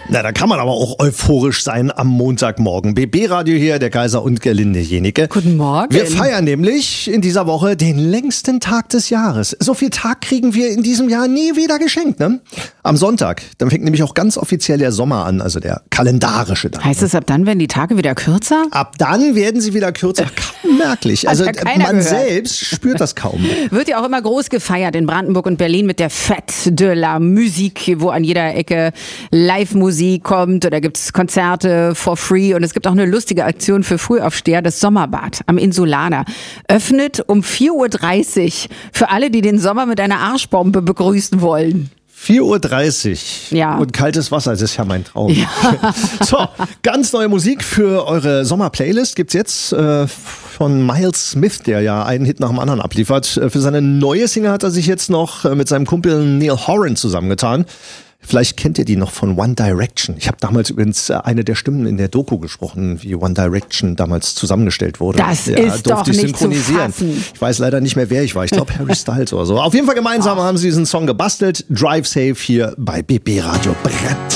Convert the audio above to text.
Na, da kann man aber auch euphorisch sein am Montagmorgen. BB-Radio hier, der Kaiser und Gerlinde Jenike. Guten Morgen. Wir feiern nämlich in dieser Woche den längsten Tag des Jahres. So viel Tag kriegen wir in diesem Jahr nie wieder geschenkt, ne? Am Sonntag, dann fängt nämlich auch ganz offiziell der Sommer an, also der kalendarische dann. Heißt es, ab dann werden die Tage wieder kürzer? Ab dann werden sie wieder kürzer, kaum merklich. Also ja keiner man gehört. Selbst spürt das kaum. Wird ja auch immer groß gefeiert in Brandenburg und Berlin mit der Fête de la Musique, wo an jeder Ecke Live-Musik kommt oder gibt es Konzerte for free und es gibt auch eine lustige Aktion für Frühaufsteher, das Sommerbad am Insulaner. Öffnet um 4.30 Uhr für alle, die den Sommer mit einer Arschbombe begrüßen wollen. 4.30 Uhr Ja. und kaltes Wasser, das ist ja mein Traum. Ja. So, ganz neue Musik für eure Sommerplaylist gibt's jetzt von Miles Smith, der ja einen Hit nach dem anderen abliefert. Für seine neue Single hat er sich jetzt noch mit seinem Kumpel Neil Horan zusammengetan. Vielleicht kennt ihr die noch von One Direction. Ich habe damals übrigens eine der Stimmen in der Doku gesprochen, wie One Direction damals zusammengestellt wurde. Das ist doch nicht zu fassen. Ich weiß leider nicht mehr, wer ich war. Ich glaube Harry Styles oder so. Auf jeden Fall gemeinsam haben sie diesen Song gebastelt. Drive Safe hier bei BB Radio Brett.